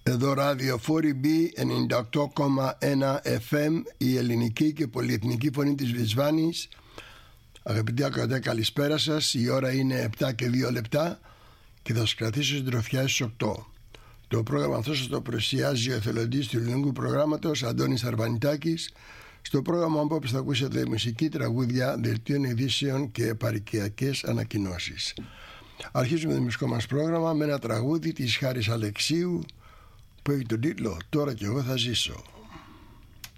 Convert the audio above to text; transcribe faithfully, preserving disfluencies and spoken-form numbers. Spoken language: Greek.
Εδώ ράδιο φορ μπι ενενήντα οκτώ κόμμα ένα εφ εμ, η ελληνική και πολυεθνική φωνή της Βυσβάνης. Αγαπητοί ακροατές, καλησπέρα σας. Η ώρα είναι επτά και δύο λεπτά και θα σας κρατήσω συντροφιά στις οκτώ. Το πρόγραμμα αυτό σας το παρουσιάζει ο εθελοντής του ελληνικού προγράμματος Αντώνης Αρβανιτάκης. Στο πρόγραμμα απόψε θα ακούσετε μουσική, τραγούδια, δελτίων ειδήσεων και παροικιακές ανακοινώσεις. Αρχίζουμε το μουσικό μας πρόγραμμα με ένα τραγούδι της Χάρης Αλεξίου που έχει τον τίτλο «Τώρα κι εγώ θα ζήσω».